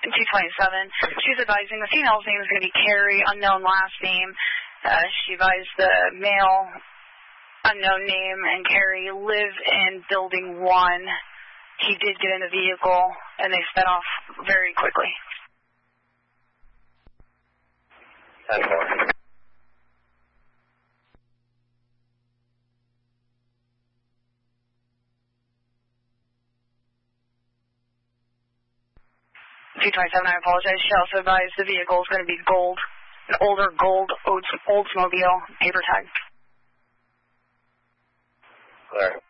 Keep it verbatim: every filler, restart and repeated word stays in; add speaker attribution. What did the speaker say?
Speaker 1: two twenty-seven, she's advising the female's name is going to be Carrie, unknown last name. Uh, she advised the male, unknown name, and Carrie live in building one. He did get in the vehicle, and they sped off very quickly.
Speaker 2: ten four.
Speaker 1: two twenty-seven, I apologize. She also advised the vehicle is going to be gold, an older gold Oldsmobile, paper tag.
Speaker 2: Clear.